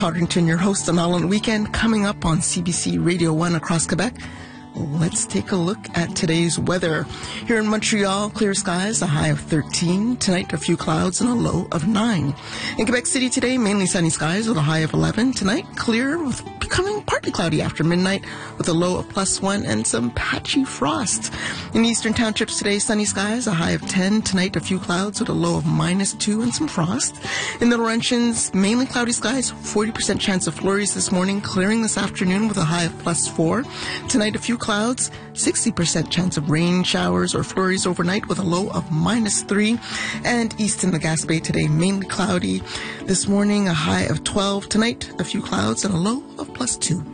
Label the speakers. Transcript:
Speaker 1: Codrington, your host on All on the Weekend, coming up on CBC Radio 1 across Quebec. Let's take a look at today's weather. Here in Montreal, clear skies, a high of 13. Tonight, a few clouds and a low of 9. In Quebec City today, mainly sunny skies with a high of 11. Tonight, clear with becoming partly cloudy after midnight with a low of +1 and some patchy frost. In the eastern townships today, sunny skies, a high of 10. Tonight, a few clouds with a low of -2 and some frost. In the Laurentians, mainly cloudy skies, 40% chance of flurries this morning, clearing this afternoon with a high of +4. Tonight, a few clouds, 60% chance of rain showers or flurries overnight with a low of -3. And east in the Gaspé today, mainly cloudy. This morning, a high of 12. Tonight, a few clouds and a low of +2.